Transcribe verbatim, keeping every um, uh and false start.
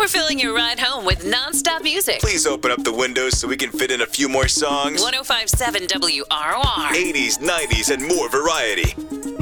we're filling your ride home with non-stop music. Please open up the windows so we can fit in a few more songs. one oh five point seven W R O R. eighties, nineties, and more variety.